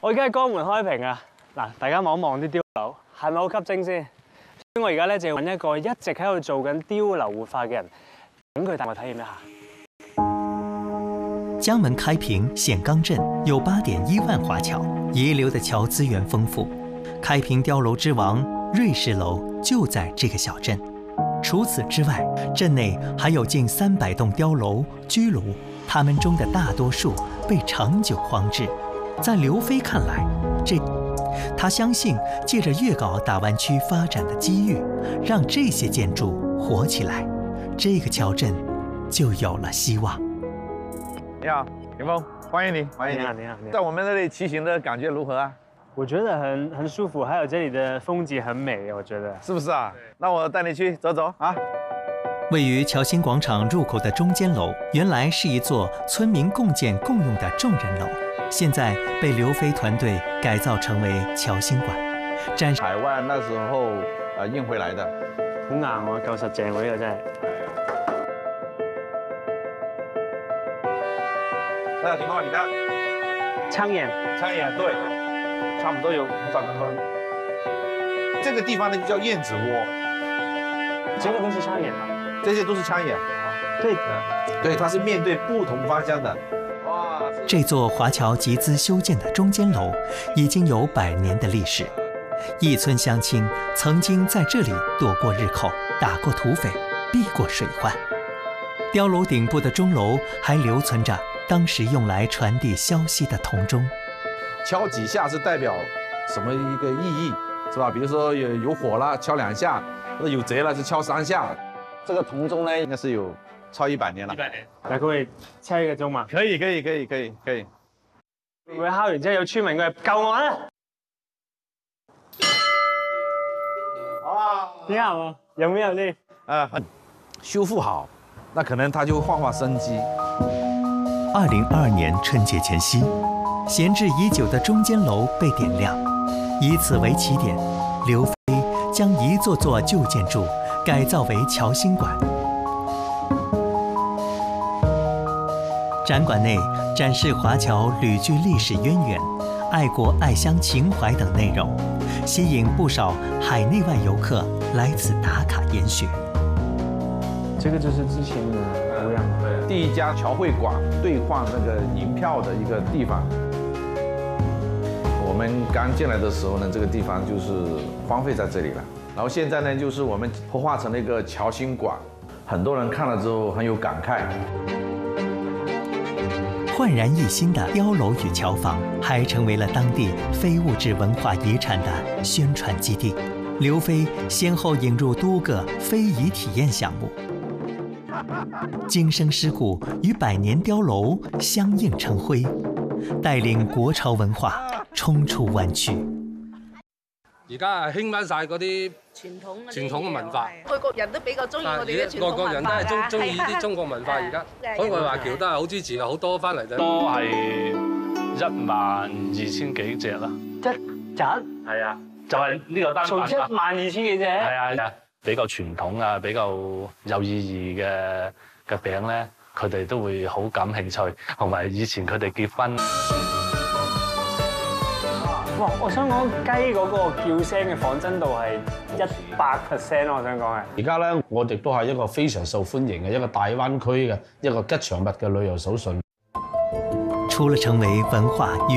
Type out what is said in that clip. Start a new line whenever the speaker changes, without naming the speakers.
我而家喺江門開平啊！嗱，大家望一望啲碉樓，係咪好吸睛先？所以我而家咧就要揾一個一直喺度做緊碉樓活化嘅人，等佢帶我體驗一下。
江门开平县冈镇有8.1万华侨，遗留的桥资源丰富。开平碉楼之王瑞士楼就在这个小镇。除此之外，镇内还有近300栋碉楼、居楼，它们中的大多数被长久荒置。在刘飞看来，他相信借着粤港澳大湾区发展的机遇，让这些建筑活起来，这个桥镇就有了希望。
你好，霆锋，欢迎你，欢迎你。
你好。
在我们这里骑行的感觉如何啊？
我觉得很舒服，还有这里的风景很美，我觉得
是不是啊？那我带你去走走啊。
位于侨兴广场入口的中间楼，原来是一座村民共建共用的众人楼，现在被刘飞团队改造成为侨兴馆，展示
海外那时候运回来的。
好硬喎，夠實淨喎呢個真係。
那情况你看，
槍眼，
对，差不多有500公分。这个地方呢就叫燕子窝，
這個都是槍眼啊？
这些都是枪眼。
對，
对，它是面对不同方向的。哇，
这座华侨集资修建的中间楼已经有100年的历史。一村乡亲曾经在这里躲过日寇，打过土匪，避过水患。碉楼顶部的钟楼还留存着当时用来传递消息的铜钟。
敲几下是代表什么一个意义，是吧？比如说有火了，敲2下；或者有贼了，是敲3下。这个铜钟呢，应该是有超100年了。100年。
但佢會敲呢個鐘嘛？
可以。
會唔會敲完之後有村民過嚟救我咧？哇！你好啊，有沒有呢？
修复好，那可能它就焕发生机。
2022年春节前夕，闲置已久的中间楼被点亮，以此为起点，刘飞将一座座旧建筑改造为侨兴馆。展馆内展示华侨旅居历史渊源、爱国爱乡情怀等内容，吸引不少海内外游客来此打卡研学。
這個就是之前的模樣。
第一家侨会馆兑换那个银票的一个地方。我们刚进来的时候呢，这个地方就是荒废在这里了。然后现在呢，就是我们孵化成了一个侨兴馆，很多人看了之后很有感慨。
焕然一新的碉楼与桥房，还成为了当地非物质文化遗产的宣传基地。刘飞先后引入多个非遗体验项目，今生尸骨与100年碉楼相映成辉，帶領國潮文化衝出灣區。
而家係興翻晒嗰啲傳統嘅文化，
外國人都比較中意我哋嘅傳統文化。
外國人都係中意啲中國文化而家，海外華僑都係好支持嘅，好多翻嚟就
都係12000幾隻啦。
一隻？
係啊，就係呢個單
做12000幾隻？
係啊，比較傳統啊，比較有意義嘅餅咧，佢哋都會好感興趣，同埋以前佢哋結婚。
哇！我想講雞嗰個叫聲嘅仿真度係100%咯，我想講係。
而家咧，我哋都係一個非常受歡迎嘅一個大灣區嘅一個吉祥物嘅旅遊手信。
除了成為文化與